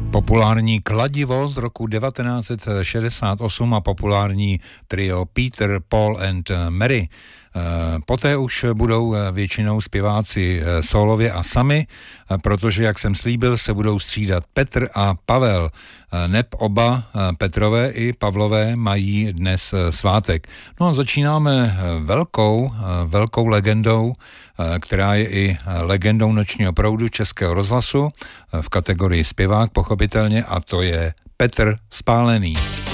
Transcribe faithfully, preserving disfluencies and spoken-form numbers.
Populární Kladivo z roku devatenáct set šedesát osm a populární trio Peter, Paul and Mary. Poté už budou většinou zpěváci sólově a sami, protože, jak jsem slíbil, se budou střídat Petr a Pavel. Neb oba Petrové i Pavlové mají dnes svátek. No a začínáme velkou, velkou legendou, která je i legendou nočního proudu Českého rozhlasu v kategorii zpěvák, pochopitelně, a to je Petr Spálený.